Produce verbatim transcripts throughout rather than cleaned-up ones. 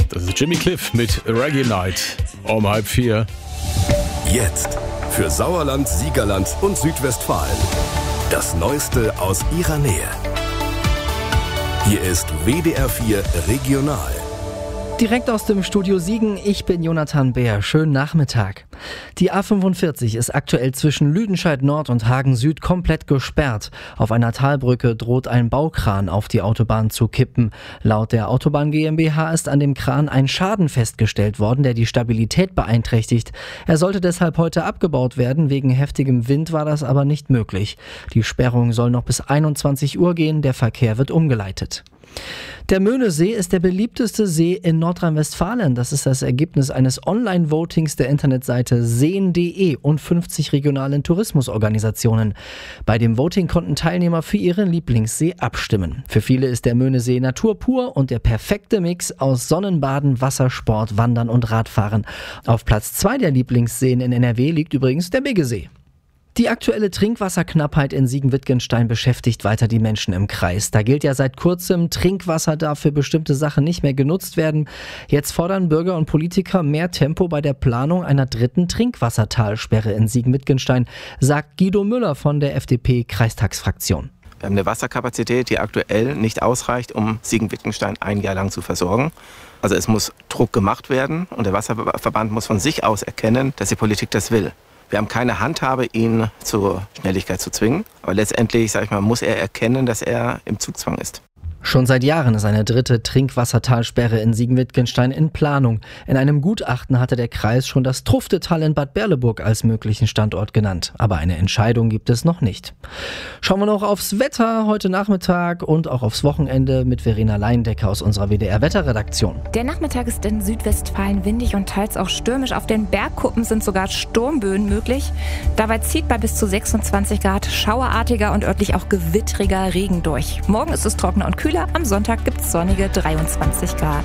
Das ist Jimmy Cliff mit Reggae Night um halb vier. Jetzt für Sauerland, Siegerland und Südwestfalen. Das Neueste aus ihrer Nähe. Hier ist W D R vier Regional. Direkt aus dem Studio Siegen, ich bin Jonathan Beer. Schönen Nachmittag. Die A fünfundvierzig ist aktuell zwischen Lüdenscheid Nord und Hagen Süd komplett gesperrt. Auf einer Talbrücke droht ein Baukran auf die Autobahn zu kippen. Laut der Autobahn GmbH ist an dem Kran ein Schaden festgestellt worden, der die Stabilität beeinträchtigt. Er sollte deshalb heute abgebaut werden. Wegen heftigem Wind war das aber nicht möglich. Die Sperrung soll noch bis einundzwanzig Uhr gehen. Der Verkehr wird umgeleitet. Der Möhnesee ist der beliebteste See in Nordrhein-Westfalen. Das ist das Ergebnis eines Online-Votings der Internetseite seen punkt de und fünfzig regionalen Tourismusorganisationen. Bei dem Voting konnten Teilnehmer für ihren Lieblingssee abstimmen. Für viele ist der Möhnesee Natur pur und der perfekte Mix aus Sonnenbaden, Wassersport, Wandern und Radfahren. Auf Platz zwei der Lieblingsseen in N R W liegt übrigens der Biggesee. Die aktuelle Trinkwasserknappheit in Siegen-Wittgenstein beschäftigt weiter die Menschen im Kreis. Da gilt ja seit kurzem, Trinkwasser darf für bestimmte Sachen nicht mehr genutzt werden. Jetzt fordern Bürger und Politiker mehr Tempo bei der Planung einer dritten Trinkwassertalsperre in Siegen-Wittgenstein, sagt Guido Müller von der F D P-Kreistagsfraktion. Wir haben eine Wasserkapazität, die aktuell nicht ausreicht, um Siegen-Wittgenstein ein Jahr lang zu versorgen. Also es muss Druck gemacht werden und der Wasserverband muss von sich aus erkennen, dass die Politik das will. Wir haben keine Handhabe, ihn zur Schnelligkeit zu zwingen. Aber letztendlich, sag ich mal, muss er erkennen, dass er im Zugzwang ist. Schon seit Jahren ist eine dritte Trinkwassertalsperre in Siegen-Wittgenstein in Planung. In einem Gutachten hatte der Kreis schon das Truftetal in Bad Berleburg als möglichen Standort genannt. Aber eine Entscheidung gibt es noch nicht. Schauen wir noch aufs Wetter heute Nachmittag und auch aufs Wochenende mit Verena Leindecker aus unserer W D R-Wetterredaktion. Der Nachmittag ist in Südwestfalen windig und teils auch stürmisch. Auf den Bergkuppen sind sogar Sturmböen möglich. Dabei zieht bei bis zu sechsundzwanzig Grad schauerartiger und örtlich auch gewittriger Regen durch. Morgen ist es trockener und kühler. Am Sonntag gibt es sonnige dreiundzwanzig Grad.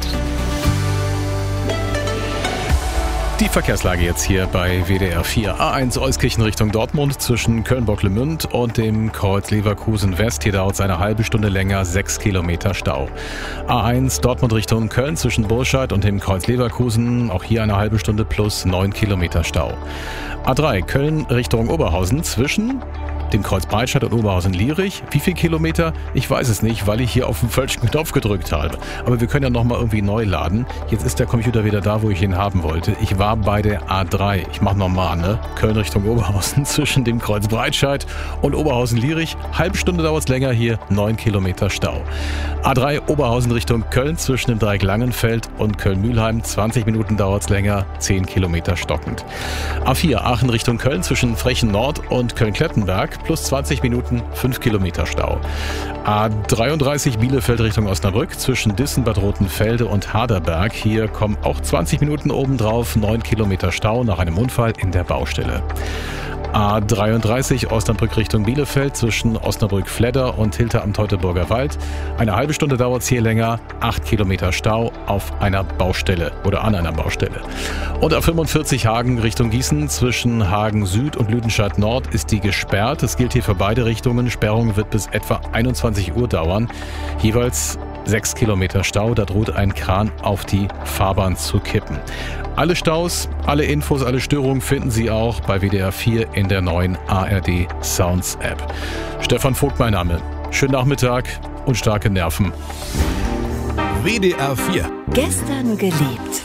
Die Verkehrslage jetzt hier bei W D R vier. A eins Euskirchen Richtung Dortmund zwischen Köln-Bocklemünd und dem Kreuz Leverkusen West. Hier dauert es eine halbe Stunde länger, sechs Kilometer Stau. A eins Dortmund Richtung Köln zwischen Burscheid und dem Kreuz Leverkusen. Auch hier eine halbe Stunde plus neun Kilometer Stau. A drei Köln Richtung Oberhausen zwischen dem Kreuz Breitscheid und Oberhausen-Lierich. Wie viel Kilometer? Ich weiß es nicht, weil ich hier auf den falschen Knopf gedrückt habe. Aber wir können ja nochmal irgendwie neu laden. Jetzt ist der Computer wieder da, wo ich ihn haben wollte. Ich war bei der A drei. Ich mach nochmal, ne? Köln Richtung Oberhausen zwischen dem Kreuz Breitscheid und Oberhausen-Lierich. Halbe Stunde dauert es länger hier, neun Kilometer Stau. A drei Oberhausen Richtung Köln zwischen dem Dreieck Langenfeld und Köln-Mühlheim. zwanzig Minuten dauert es länger, zehn Kilometer stockend. A vier Aachen Richtung Köln zwischen Frechen Nord und Köln-Klettenberg. Plus zwanzig Minuten, fünf Kilometer Stau. A dreiunddreißig Bielefeld Richtung Osnabrück zwischen Dissen, Bad Rotenfelde und Haderberg. Hier kommen auch zwanzig Minuten obendrauf, neun Kilometer Stau nach einem Unfall in der Baustelle. A dreiunddreißig Osnabrück Richtung Bielefeld zwischen Osnabrück-Fledder und Hilter am Teutoburger Wald. Eine halbe Stunde dauert es hier länger, acht Kilometer Stau auf einer Baustelle oder an einer Baustelle. Und A fünfundvierzig Hagen Richtung Gießen zwischen Hagen Süd und Lüdenscheid Nord ist die gesperrt. Das gilt hier für beide Richtungen. Sperrung wird bis etwa einundzwanzig Uhr dauern. Jeweils sechs Kilometer Stau, da droht ein Kran auf die Fahrbahn zu kippen. Alle Staus, alle Infos, alle Störungen finden Sie auch bei W D R vier in der neuen A R D Sounds App. Stefan Vogt mein Name. Schönen Nachmittag und starke Nerven. W D R vier. Gestern geliebt.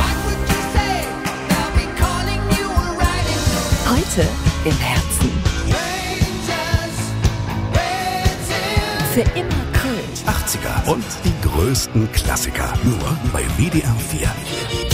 Heute im Herzen. Für immer Köln. achtziger und die größten Klassiker. Nur bei W D R vier.